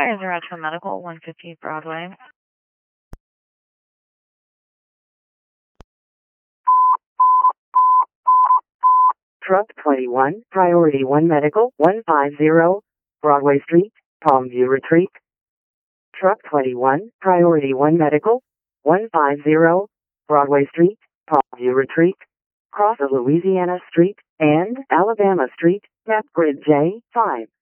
Kaiser Metro Medical, 150 Broadway. Truck 21, Priority 1 Medical, 150, Broadway Street, Palmview Retreat. Truck 21, Priority 1 Medical, 150, Broadway Street, Palmview Retreat. Cross Louisiana Street and Alabama Street, map grid J5.